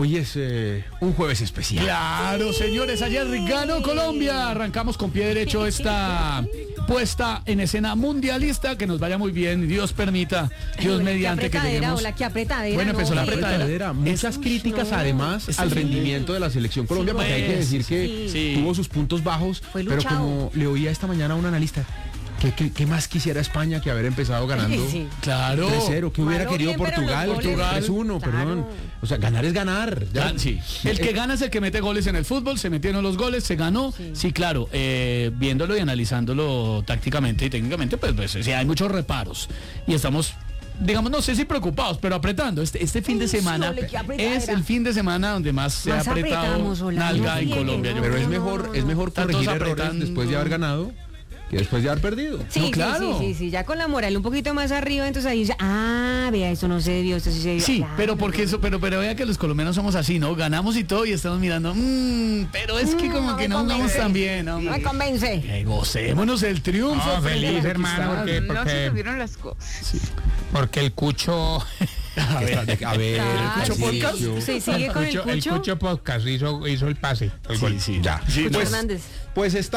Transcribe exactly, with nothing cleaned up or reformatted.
hoy es eh, un jueves especial. Claro, señores, ayer ganó Colombia. Arrancamos con pie derecho esta puesta en escena mundialista. Que nos vaya muy bien, Dios permita, Dios Hola, mediante qué que lleguemos. Hola, qué apretadera. Bueno, empezó no, la eh. apretadera. Muchas críticas no. además al Sí. rendimiento de la selección Colombia, Sí, porque hay que decir que sí. tuvo sus puntos bajos, Fue pero luchado. como le oía esta mañana a un analista, ¿qué, qué, qué más quisiera España que haber empezado ganando Sí. Claro. tres cero? ¿Qué hubiera Ganó querido bien, pero Portugal? los goles- tres uno, Claro. perdón. O sea, ganar es ganar. Ya. Gan- sí. El que gana es el que mete goles en el fútbol, se metieron los goles, se ganó. Sí, Sí. claro, eh, viéndolo y analizándolo tácticamente y técnicamente, pues, pues sí, hay muchos reparos. Y estamos, digamos, no sé si preocupados, pero apretando. Este, este fin de Uy, semana Sole, qué apretadera. es el fin de semana donde más se Más ha apretado apretamos, Sole, nalga no en friegue, Colombia. no. Yo Pero creo. es no, mejor, no, es mejor Están corregir todos errores apretando. después de haber ganado que después de haber perdido. Sí, No, sí, claro. sí, sí, sí, ya con la moral un poquito más arriba, entonces ahí dice, ah, vea, eso no se dio, esto sí se dio. Sí, Claro, pero porque eso, pero, pero vea que los colombianos somos así, ¿no? Ganamos y todo y estamos mirando, mmm, pero es que Mm, como no que me no jugamos convence. tan bien, ¿no? No me convence. Eh, gocémonos el triunfo. No, frente feliz, a hermano, Pakistán. porque, No se porque, tuvieron las cosas. porque el cucho, A ver, A ver, Claro, Cucho Podcast? sí, sí, sigue con el el cucho. cucho podcast hizo, hizo el pase, el sí, gol. sí, Ya. Sí, Cucho pues, Hernández. Pues está